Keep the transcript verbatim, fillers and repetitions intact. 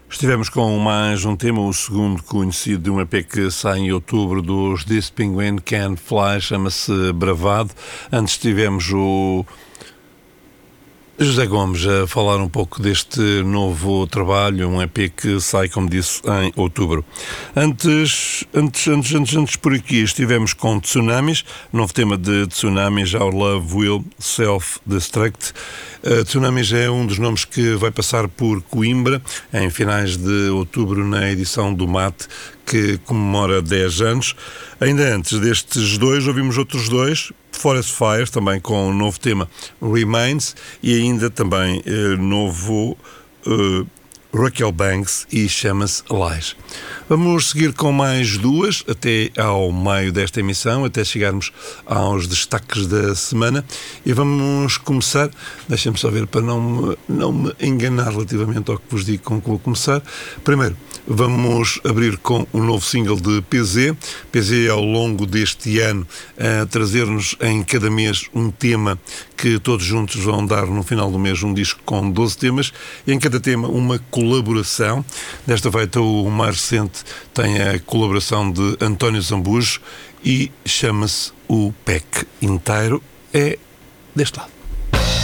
Estivemos com mais um tema, o segundo conhecido de um E P que sai em outubro dos This Penguin Can Fly, chama-se Bravado. Antes tivemos o José Gomes a falar um pouco deste novo trabalho, um E P que sai, como disse, em outubro. Antes, antes, antes, antes, antes por aqui estivemos com Tsunamis, novo tema de Tsunamis, Our Love Will Self-Destruct. Uh, Tsunamis é um dos nomes que vai passar por Coimbra em finais de outubro na edição do Mate, que comemora dez anos. Ainda antes destes dois, ouvimos outros dois, Forest Fires, também com um novo tema, Remains, e ainda também uh, novo uh, Raquel Banks, e chama-se Lies. Vamos seguir com mais duas até ao meio desta emissão, até chegarmos aos destaques da semana, e vamos começar, deixem-me só ver para não me, não me enganar relativamente ao que vos digo com que vou começar. Primeiro, vamos abrir com um novo single de P Z. P Z ao longo deste ano a trazer-nos em cada mês um tema que todos juntos vão dar no final do mês um disco com doze temas, e em cada tema uma colaboração. Desta feita o mais recente tem a colaboração de António Zambujo e chama-se o Pack Inteiro. É deste lado.